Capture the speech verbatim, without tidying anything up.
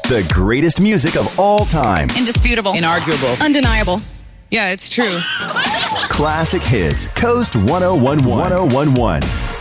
The greatest music of all time. Indisputable. Inarguable. Undeniable. Yeah, it's true. Classic hits. Coast one oh one one. one oh one one.